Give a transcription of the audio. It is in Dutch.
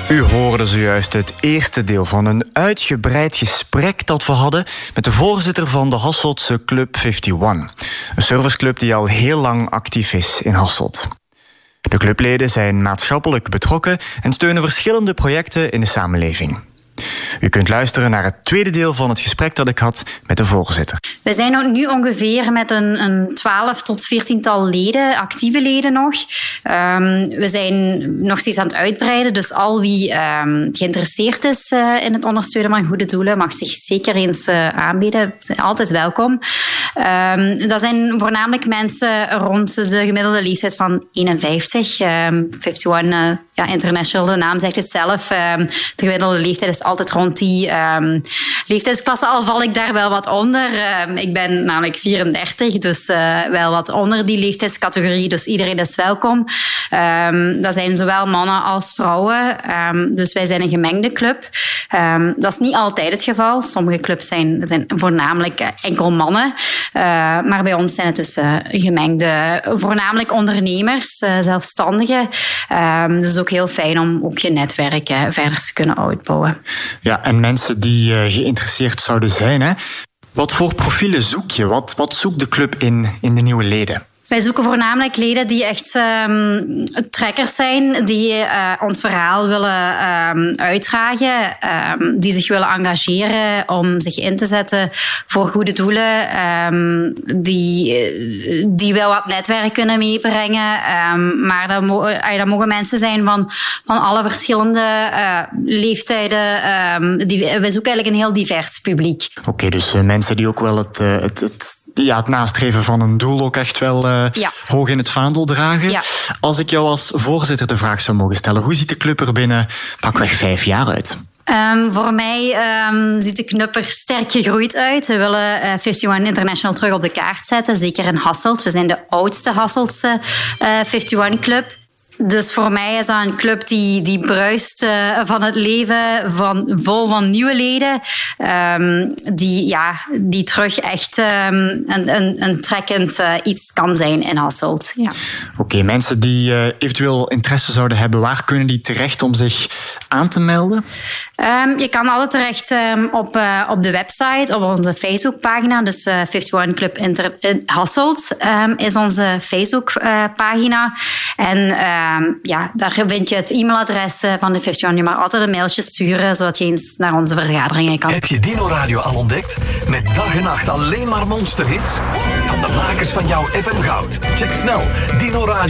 U hoorde zojuist het eerste deel van een uitgebreid gesprek dat we hadden met de voorzitter van de Hasseltse Club 51. Een serviceclub die al heel lang actief is in Hasselt. De clubleden zijn maatschappelijk betrokken en steunen verschillende projecten in de samenleving. U kunt luisteren naar het tweede deel van het gesprek dat ik had met de voorzitter. We zijn nu ongeveer met een 12 tot 14-tal leden, actieve leden nog. We zijn nog steeds aan het uitbreiden, dus al wie geïnteresseerd is in het ondersteunen van goede doelen mag zich zeker eens aanbieden. Ze zijn altijd welkom. Dat zijn voornamelijk mensen rond de gemiddelde leeftijd van 51. 51 International, de naam zegt het zelf. De gemiddelde leeftijd is altijd rond die leeftijdsklasse, al val ik daar wel wat onder. Ik ben namelijk 34, dus wel wat onder die leeftijdscategorie, dus iedereen is welkom. Dat zijn zowel mannen als vrouwen, dus wij zijn een gemengde club. Dat is niet altijd het geval. Sommige clubs zijn voornamelijk enkel mannen, maar bij ons zijn het dus gemengde, voornamelijk ondernemers, zelfstandigen. Dus ook heel fijn om ook je netwerk verder te kunnen uitbouwen. Ja, en mensen die geïnteresseerd zouden zijn, hè? Wat voor profielen zoek je? Wat zoekt de club in de nieuwe leden? Wij zoeken voornamelijk leden die echt trekkers zijn, die ons verhaal willen uitdragen, die zich willen engageren om zich in te zetten voor goede doelen, die wel wat netwerk kunnen meebrengen. Maar dat mogen mensen zijn van alle verschillende leeftijden. Wij zoeken eigenlijk een heel divers publiek. Oké, dus mensen die ook wel het nastreven van een doel ook echt wel hoog in het vaandel dragen. Ja. Als ik jou als voorzitter de vraag zou mogen stellen, hoe ziet de club er binnen pakweg 5 jaar uit? Voor mij ziet de club er sterk gegroeid uit. We willen 51 International terug op de kaart zetten, zeker in Hasselt. We zijn de oudste Hasseltse 51 Club. Dus voor mij is dat een club die bruist van het leven, vol van nieuwe leden, die terug echt een trekkend iets kan zijn in Hasselt. Ja. Oké, mensen die eventueel interesse zouden hebben, waar kunnen die terecht om zich aan te melden? Je kan altijd terecht op de website, op onze Facebookpagina. Dus 51 Club Hasselt is onze Facebookpagina. En daar vind je het e-mailadres van de 51. Je mag altijd een mailtje sturen, zodat je eens naar onze vergaderingen kan. Heb je Dino Radio al ontdekt? Met dag en nacht alleen maar monsterhits? Van de makers van jouw FM Goud. Check snel Dino Radio.